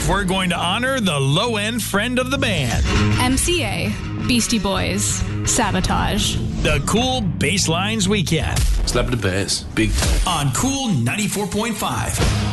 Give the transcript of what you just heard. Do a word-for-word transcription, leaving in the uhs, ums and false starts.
we're going to honor the low-end friend of the band. M C A, Beastie Boys, Sabotage. The Cool Basslines Weekend. Slap the bass, big time. On Cool ninety-four point five.